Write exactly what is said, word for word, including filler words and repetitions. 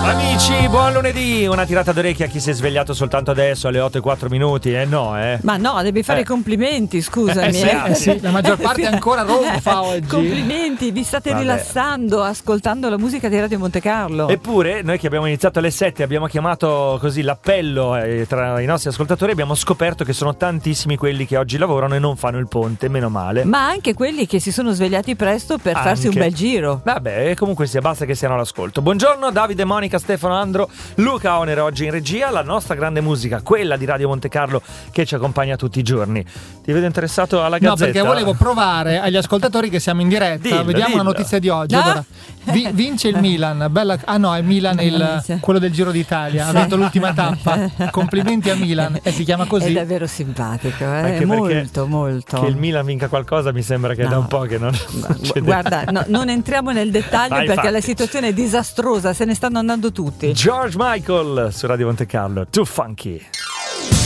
Amici, buon lunedì, una tirata d'orecchie a chi si è svegliato soltanto adesso alle otto e quattro minuti, eh no, eh. Ma no, devi fare eh. i complimenti, scusami. Eh, sì, eh. eh, sì. La maggior parte ancora ronfa oggi. Complimenti, vi state Vabbè. rilassando ascoltando la musica di Radio Monte Carlo. Eppure, noi che abbiamo iniziato alle sette, abbiamo chiamato così l'appello eh, tra i nostri ascoltatori, abbiamo scoperto che sono tantissimi quelli che oggi lavorano e non fanno il ponte, meno male. Ma anche quelli che si sono svegliati presto per Anche. farsi un bel giro. Vabbè, comunque sia, basta che siano all'ascolto. Buongiorno Davide, Monica, Stefano, Andro, Luca Oner oggi in regia, la nostra grande musica, quella di Radio Monte Carlo che ci accompagna tutti i giorni. Ti vedo interessato alla No, Gazzetta? perché volevo provare agli ascoltatori che siamo in diretta. Dillo, Vediamo dillo. la notizia di oggi. Ah? Allora, vi- vince il Milan. Bella... Ah no, è Milan il... Sì. quello del Giro d'Italia. Ha vinto l'ultima tappa. Complimenti a Milan. E si chiama È così. davvero simpatico, eh? Anche perché molto, molto. Che il Milan vinca qualcosa mi sembra che è No. da un po' che non succede. Guarda, no, non entriamo nel dettaglio Ah, perché infatti. la situazione è disastrosa, se ne stanno andando tutti. George Michael su Radio Monte Carlo, Too Funky.